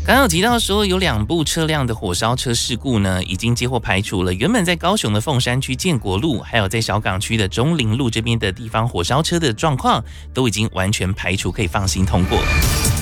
刚刚有提到说有2部车辆的火烧车事故呢，已经接获排除了。原本在高雄的凤山区建国路，还有在小港区的中陵路这边的地方火烧车的状况，都已经完全排除，可以放心通过。